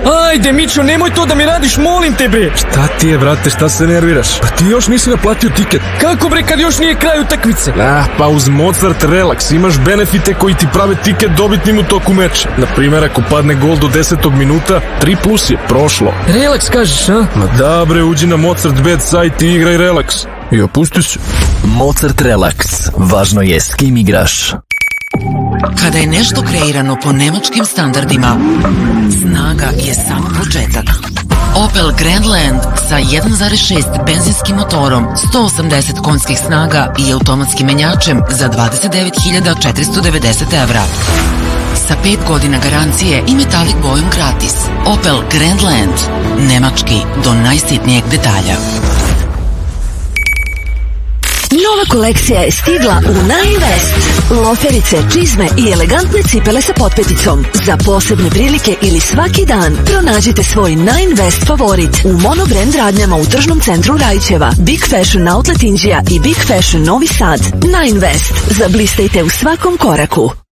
Ajde, Mićo, nemoj to da mi radiš, molim te, bre. Šta ti je, brate, šta se nerviraš? Pa ti još nisi naplatio tiket. Kako, bre, kad još nije kraj utakmice? Pa uz Mozart Relax imaš benefite koji ti prave tiket dobitnim u toku meča. Naprimjer, ako padne gol do 10. minuta, 3+ je prošlo. Relax kažeš, a? Ma da, bre, uđi na Mozart Bet sajt i igraj Relax. I opusti se. Mozart Relax. Važno je s kim igraš. Kada je nešto kreirano po nemačkim standardima, snaga je samo početak. Opel Grandland sa 1.6 benzinskim motorom, 180 konjskih snaga i automatskim menjačem za 29.490 evra. Sa 5 godina garancije i metalik bojom gratis. Opel Grandland. Nemački do najsitnijeg detalja. Nova kolekcija je stigla u Nine West. Loferice, čizme i elegantne cipele sa potpeticom. Za posebne prilike ili svaki dan pronađite svoj Nine West favorit u monobrand radnjama u tržnom centru Rajčeva, Big Fashion Outlet Inđija i Big Fashion Novi Sad. Nine West. Zablistajte u svakom koraku.